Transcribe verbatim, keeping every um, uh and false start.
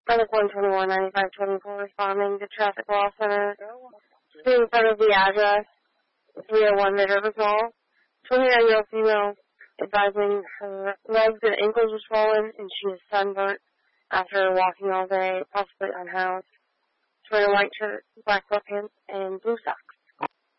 Medic one twenty-one ninety-five twenty-four responding to Traffic Law Center. Being in front of the address, three oh one Minerva Mall. twenty-nine-year-old female advising her legs and ankles were swollen and she was sunburnt after walking all day, possibly unhoused. She's wearing a white shirt, black sweatpants, and blue socks.